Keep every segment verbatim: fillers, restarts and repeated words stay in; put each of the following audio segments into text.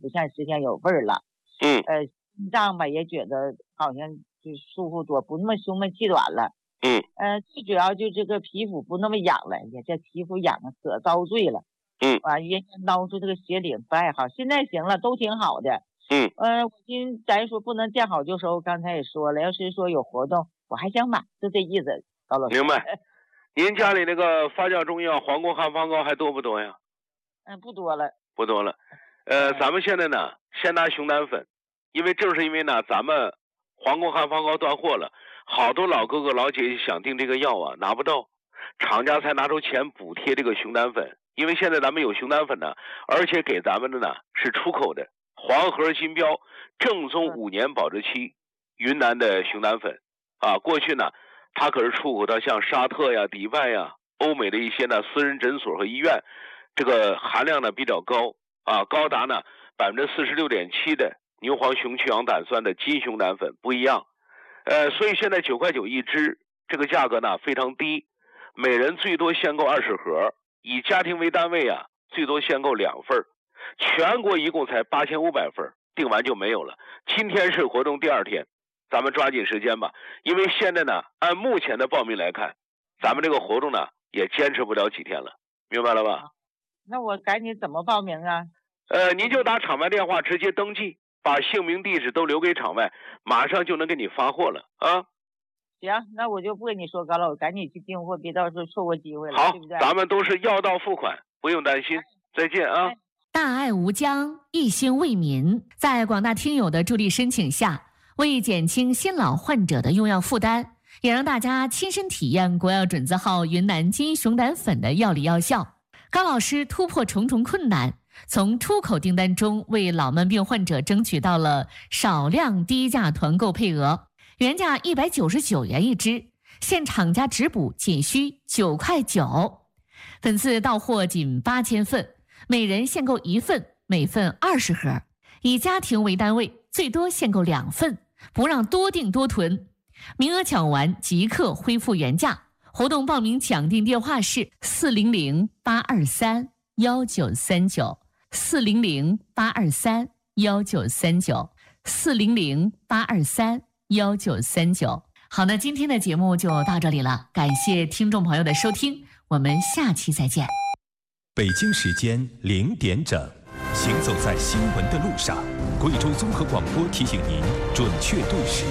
不像之前有味儿了。 嗯， 呃，心脏吧也觉得好像就舒服多，不那么胸闷气短了。 嗯， 呃，最主要就这个皮肤不那么痒了，也这皮肤痒可遭罪了。 嗯， 完原先挠出这个血领不爱好，现在行了，都挺好的。 嗯， 呃，我今咱说不能见好就收，刚才也说了，要是说有活动，我还想买，就这意思。高老师， 明白。您家里那个发酵中药黄宫汉方膏还多不多呀？ 嗯，不多了， 不多了。呃， 嗯、 咱们现在呢，先拿熊胆粉，因为正是因为呢，咱们黄宫汉方膏断货了，好多老哥哥老姐姐想订这个药啊，拿不到，厂家才拿出钱补贴这个熊胆粉。因为现在咱们有熊胆粉呢，而且给咱们的呢是出口的黄河新标正宗五年保质期云南的熊胆粉啊，过去呢它可是出口到像沙特呀、迪拜呀、欧美的一些呢私人诊所和医院，这个含量呢比较高啊，高达呢百分之四十六点七的牛黄熊去氧胆酸的金熊胆粉不一样，呃，所以现在九块九一支，这个价格呢非常低，每人最多限购二十盒。以家庭为单位啊，最多限购两份，全国一共才八千五百份，订完就没有了。今天是活动第二天，咱们抓紧时间吧，因为现在呢，按目前的报名来看，咱们这个活动呢也坚持不了几天了，明白了吧？ 那我赶紧怎么报名啊？ 呃，您就打场外电话直接登记，把姓名地址都留给场外，马上就能给你发货了啊。 行，那我就不跟你说高了，我赶紧去订货，别到时候错过机会了。 好， 对不对？ 咱们都是药到付款，不用担心。再见啊！ 大爱无疆，一心为民，在广大听友的助力申请下，为减轻新老患者的用药负担，也让大家亲身体验国药准字号云南金熊胆粉的药理药效。高老师突破重重困难，从出口订单中为老慢病患者争取到了少量低价团购配额。原价一百九十九元一支，现厂家直补仅需九块九。本次到货仅八千份，每人限购一份，每份二十盒。以家庭为单位，最多限购两份，不让多订多囤。名额抢完即刻恢复原价。活动报名抢订电话是四零零八二三幺九三九，四零零八二三幺九三九，四零零八二三。幺九三九。好，那今天的节目就到这里了，感谢听众朋友的收听，我们下期再见。 北京时间零点整，行走在新闻的路上，贵州综合广播提醒您准确对时。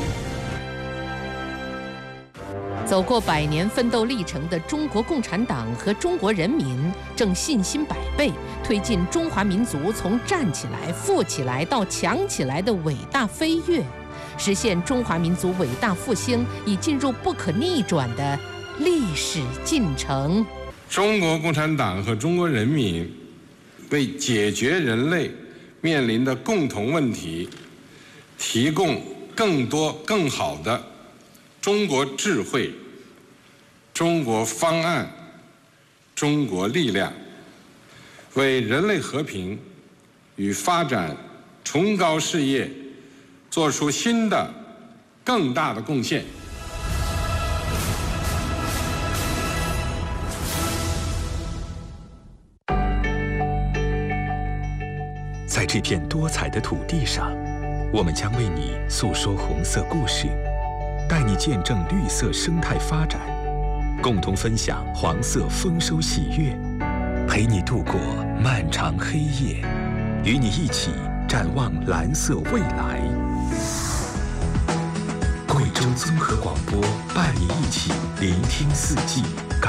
走过百年奋斗历程的中国共产党和中国人民正信心百倍，推进中华民族从站起来、富起来到强起来的伟大飞跃。实现中华民族伟大复兴已进入不可逆转的历史进程。 中国共产党和中国人民为解决人类面临的共同问题，提供更多更好的中国智慧、中国方案、中国力量，为人类和平与发展崇高事业做出新的、更大的贡献。 在这片多彩的土地上，我们将为你诉说红色故事，带你见证绿色生态发展，共同分享黄色丰收喜悦，陪你度过漫长黑夜，与你一起展望蓝色未来。贵州综合广播伴你一起聆听四季，感